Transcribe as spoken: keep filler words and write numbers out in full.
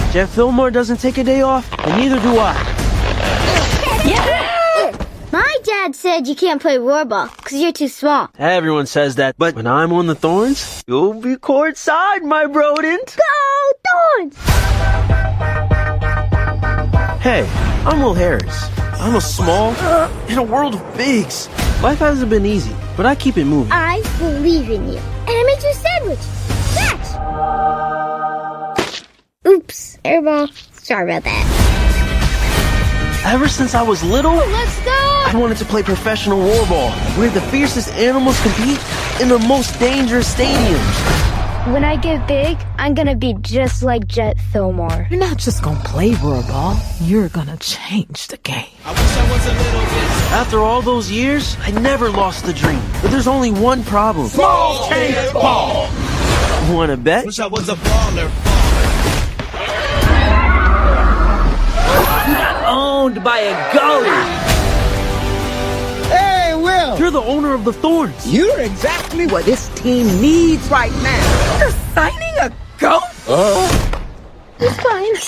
Jet Fillmore doesn't take a day off, and neither do I. Yeah! My dad said you can't play Roarball because you're too small. Everyone says that, but when I'm on the Thorns, you'll be courtside, my Brodent. Go Thorns! Hey, I'm Will Harris. I'm a small in a world of bigs. Life hasn't been easy, but I keep it moving. I believe in you. And I made you a sandwich. Catch! Oops, airball. Sorry about that. Ever since I was little, Let's go! I wanted to play professional Roarball, where the fiercest animals compete in the most dangerous stadiums. When I get big, I'm gonna be just like Jet Fillmore. You're not just gonna play Roarball. You're gonna change the game. I wish I was a little bit. After all those years, I never lost the dream. But there's only one problem. Small case ball. Wanna bet? Wish I was a baller. Owned by a goat! Hey, Will! You're the owner of the Thorns. You're exactly what this team needs right now. You're signing a goat? Uh. It's fine.